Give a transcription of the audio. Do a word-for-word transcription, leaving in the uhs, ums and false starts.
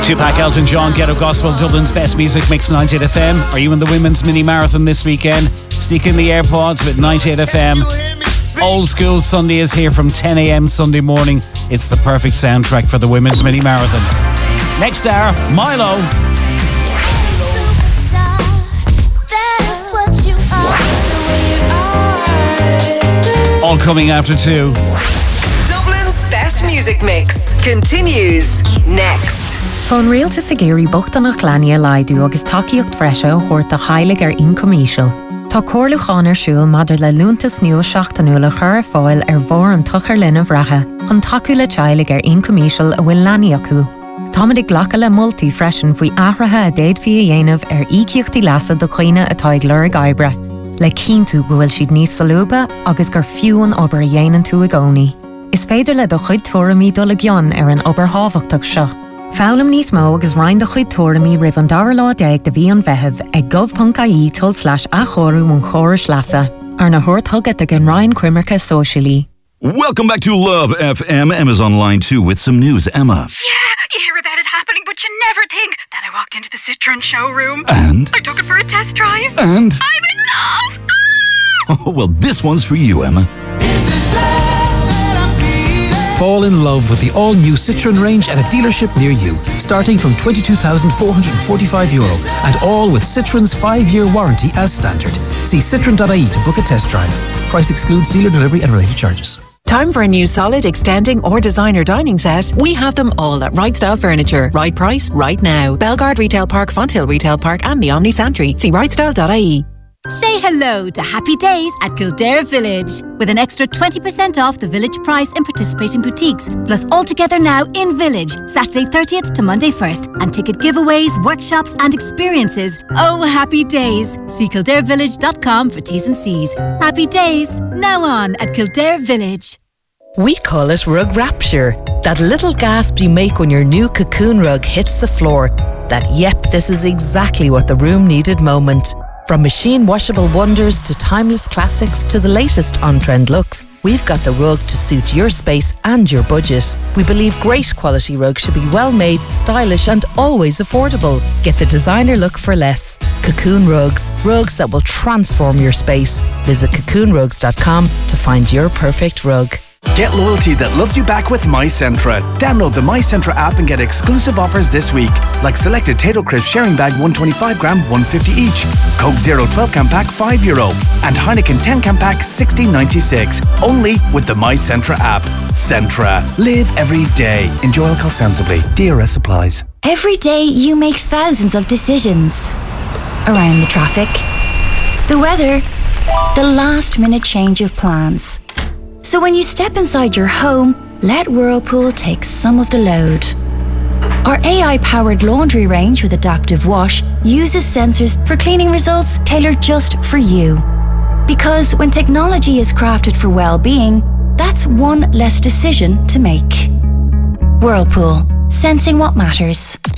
Tupac, Elton John, Ghetto Gospel, Dublin's best music mix, ninety-eight F M. Are you in the women's mini marathon this weekend? Stick in the AirPods with ninety-eight F M. Old School Sunday is here from ten a.m. Sunday morning. It's the perfect soundtrack for the women's mini marathon. Next hour, Milo. All coming after two. Dublin's best music mix continues next. Tón rialta sa géirí bochta nach leania laidú agus takeíocht freisio chuirta chailig ar incomíisiil. Tá cóirlucháin ar siúil madidir le lúntas nua seachtanúla chur fáil ar bhór an tuchar linn a bhreathe chun takeú le chailig ar incomíisiil a bhfuil leanaí acu. Támadig ghlacha le multaí freisin faoi ahrathe a déad fi a dhéanamh ar ícíochtaí leasa do chuoine atá ag lur gaibre. Le cíntu go bhfuil siad níos salúba agus gur fiúan obair a dhéanaan tú a gcónaí. Is féidir le do chuid tuairimí dul a gcionn ar an obair hábhachtach seo. Fálam níos mó agus rainn do chuid tuairimí ribh an dara lá déag de bhí an bheitheh ag gov.ie tull slash a chorú mún chóras leasa. Ar na thuirt thugad ag an rainn cuimarcha socialí. Welcome back to Love F M. Emma's online too with some news. Emma. Yeah, you hear about it happening, but you never think that I walked into the Citroen showroom. And? I took it for a test drive. And? I'm in love! Ah! Oh, well, this one's for you, Emma. Fall in love with the all-new Citroen range at a dealership near you, starting from twenty-two thousand four hundred forty-five euro, and all with Citroen's five-year warranty as standard. See citroen dot I E to book a test drive. Price excludes dealer delivery and related charges. Time for a new solid, extending or designer dining set? We have them all at Right Style Furniture. Right price, right now. Belgard Retail Park, Fonthill Retail Park and the Omni Santry. See right style dot I E. Say hello to Happy Days at Kildare Village with an extra twenty percent off the village price in participating boutiques, plus all together now in Village, Saturday thirtieth to Monday first, and ticket giveaways, workshops and experiences. Oh, Happy Days. See kildare village dot com for T's and C's. Happy Days, now on at Kildare Village. We call it rug rapture. That little gasp you make when your new cocoon rug hits the floor. That, yep, this is exactly what the room needed moment. From machine washable wonders to timeless classics to the latest on-trend looks, we've got the rug to suit your space and your budget. We believe great quality rugs should be well made, stylish and always affordable. Get the designer look for less. Cocoon Rugs. Rugs that will transform your space. Visit cocoon rugs dot com to find your perfect rug. Get loyalty that loves you back with MyCentra. Download the MyCentra app and get exclusive offers this week, like selected Tato Crisp sharing bag one twenty-five gram, one fifty each, Coke Zero twelve can pack five euro, and Heineken ten can pack sixteen ninety-six. Only with the MyCentra app. Centra. Live every day. Enjoy alcohol sensibly. D R S applies. Every day you make thousands of decisions. Around the traffic, the weather, the last minute change of plans. So when you step inside your home, let Whirlpool take some of the load. Our A I-powered laundry range with Adaptive Wash uses sensors for cleaning results tailored just for you. Because when technology is crafted for well-being, that's one less decision to make. Whirlpool, sensing what matters.